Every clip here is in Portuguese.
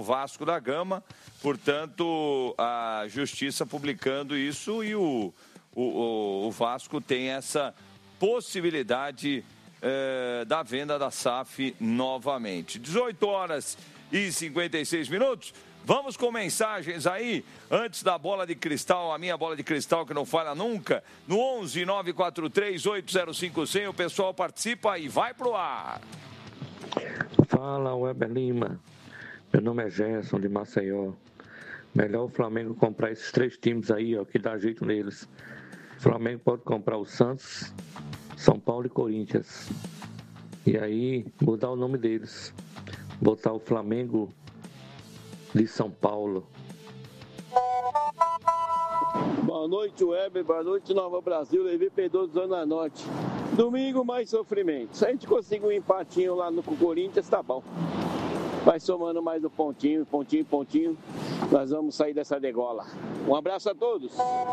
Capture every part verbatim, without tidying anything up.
Vasco da Gama. Portanto, a Justiça publicando isso e o, o, o Vasco tem essa possibilidade eh, da venda da S A F novamente. dezoito horas e cinquenta e seis minutos. Vamos com mensagens aí, antes da bola de cristal, a minha bola de cristal que não falha nunca, no onze nove quatro três oito zero cinco zero zero, o pessoal participa e vai pro ar. Fala, Weber Lima, meu nome é Gerson de Maceió. Melhor o Flamengo comprar esses três times aí, ó, que dá jeito neles. O Flamengo pode comprar o Santos, São Paulo e Corinthians. E aí, mudar o nome deles. Botar o Flamengo de São Paulo. Boa noite, Weber. Boa noite, Nova Brasil. Levi Pedroso, Zona Norte. Domingo, mais sofrimento. Se a gente conseguir um empatinho lá no Corinthians, tá bom. Vai somando mais um pontinho, pontinho, pontinho. Nós vamos sair dessa degola. Um abraço a todos.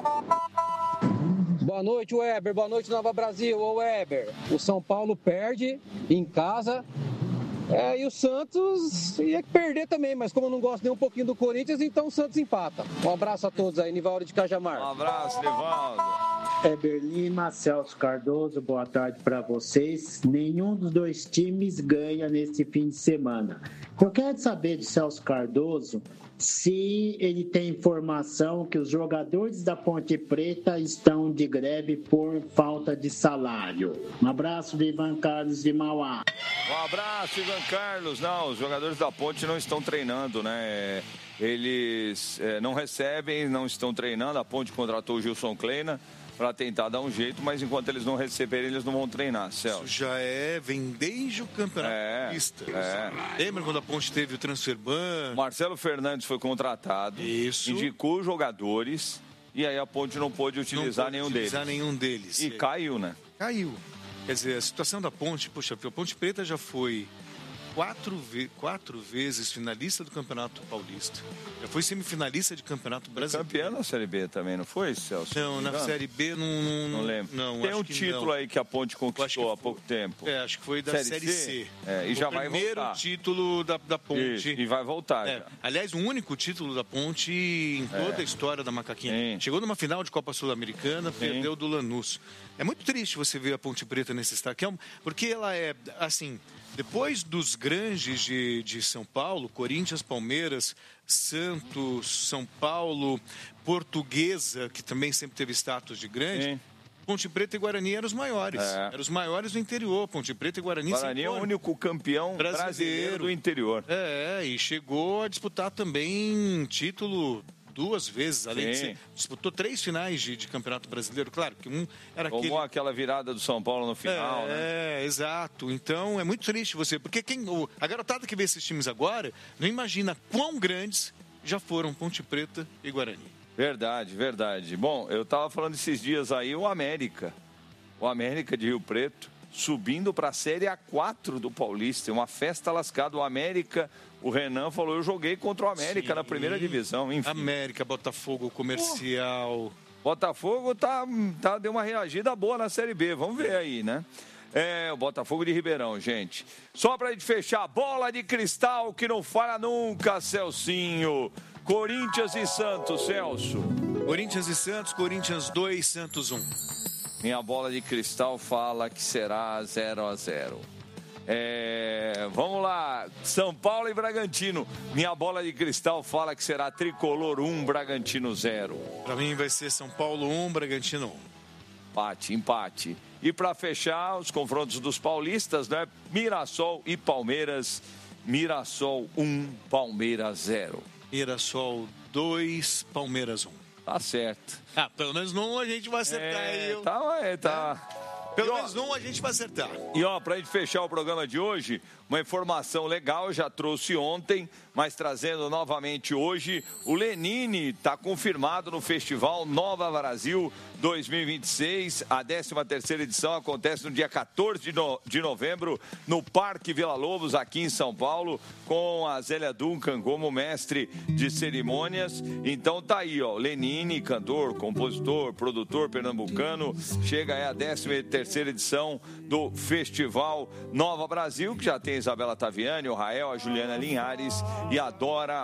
Boa noite, Weber. Boa noite, Nova Brasil. Ô, Weber, o São Paulo perde em casa. É, e o Santos ia perder também, mas como eu não gosto nem um pouquinho do Corinthians, então o Santos empata. Um abraço a todos aí, Nivaldo de Cajamar. Um abraço, Nivaldo. Weber Lima, Celso Cardoso, boa tarde para vocês. Nenhum dos dois times ganha nesse fim de semana. Eu quero saber de Celso Cardoso se ele tem informação que os jogadores da Ponte Preta estão de greve por falta de salário. Um abraço de Ivan Carlos de Mauá. Um abraço, Ivan Carlos. Não, os jogadores da Ponte não estão treinando, né? Eles é, não recebem, não estão treinando. A Ponte contratou o Gilson Kleina para tentar dar um jeito, mas enquanto eles não receberem, eles não vão treinar, Celso. Isso já é, vem desde o Campeonato Paulista. É, é. Lembra quando a Ponte teve o transfer ban? Marcelo Fernandes foi contratado, Isso. indicou os jogadores, e aí a Ponte não pôde utilizar não pôde nenhum utilizar deles. nenhum deles. E caiu, né? Caiu. Quer dizer, a situação da Ponte, poxa, a Ponte Preta já foi quatro, ve- quatro vezes finalista do Campeonato Paulista. Já foi semifinalista de Campeonato Brasileiro. Campeão na Série B também, não foi, Celso? Não, na Série B não... Não, Não lembro. Não, Tem acho um que título não. aí que a Ponte conquistou há pouco tempo. É, acho que foi da Série Série, C. C. É, e o já vai primeiro voltar. título da, da Ponte. Isso, e vai voltar. É, Já. aliás, o único título da Ponte em toda É. a história da Macaquinha. Sim. Chegou numa final de Copa Sul-Americana, perdeu do Lanús. É muito triste você ver a Ponte Preta nesse estado, que é um- porque ela é, assim, depois dos grandes de, de São Paulo, Corinthians, Palmeiras, Santos, São Paulo, Portuguesa, que também sempre teve status de grande, Sim. Ponte Preta e Guarani eram os maiores. É. Eram os maiores do interior. Ponte Preta e Guarani Guarani sempre é o foram. único campeão brasileiro. Brasileiro. do interior. É, e chegou a disputar também título duas vezes, além de Sim. ser, disputou três finais de, de Campeonato Brasileiro, claro, que um era Tomou aquele... aquela virada do São Paulo no final, é, né? É, exato. Então é muito triste você, porque quem, o, a garotada que vê esses times agora não imagina quão grandes já foram Ponte Preta e Guarani. Verdade, verdade. Bom, eu tava falando esses dias aí, o América. O América de Rio Preto, subindo para a Série A quatro do Paulista. Uma festa lascada. O América, o Renan falou, eu joguei contra o América Sim. na primeira divisão. Enfim. América, Botafogo, Comercial... Botafogo tá, tá, deu uma reagida boa na Série B. Vamos ver aí, né? É, o Botafogo de Ribeirão, gente. Só pra gente fechar, bola de cristal que não falha nunca, Celcinho. Corinthians e Santos, Celso. Corinthians e Santos, Corinthians dois, Santos um. Minha bola de cristal fala que será zero a zero. É, vamos lá, São Paulo e Bragantino. Minha bola de cristal fala que será Tricolor um, Bragantino zero. Pra mim vai ser São Paulo um, Bragantino um. Empate, empate. E para fechar, os confrontos dos paulistas, né? Mirassol e Palmeiras. Mirassol um, Palmeiras zero. Mirassol dois, Palmeiras um. Tá certo. Ah, pelo menos num a gente vai acertar É, aí. eu- tá, é, tá. Pelo E, ó, menos num a gente vai acertar. E ó, pra gente fechar o programa de hoje, uma informação legal, eu já trouxe ontem, mas trazendo novamente hoje, o Lenine está confirmado no Festival Nova Brasil dois mil e vinte e seis. A décima terceira edição acontece no dia quatorze de, no, de novembro, no Parque Vila Lobos, aqui em São Paulo, com a Zélia Duncan como mestre de cerimônias. Então tá aí, ó, Lenine, cantor, compositor, produtor pernambucano, chega aí a décima terceira edição do Festival Nova Brasil, que já tem a Isabela Taviani, o Rael, a Juliana Linhares e a Dora